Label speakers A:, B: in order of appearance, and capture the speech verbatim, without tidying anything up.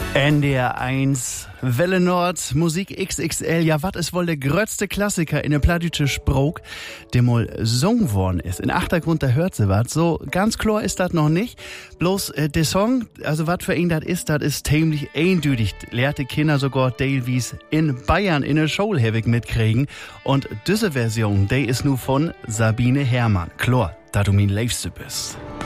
A: N D R eins, Welle Nord, Musik X X L. Ja, wat ist wohl der größte Klassiker in der plattdütsche Sprach, der mal gesungen worden ist? In Achtergrund, da hört sie wat. So ganz klar ist das noch nicht. Bloß äh, der Song, also wat für ihn das ist, das ist ziemlich eindeutig. Lehrte Kinder sogar Davies in Bayern in der Schule mitkriegen. Und diese Version, die ist nur von Sabine Herrmann. Klar, da du mein Liebste bist.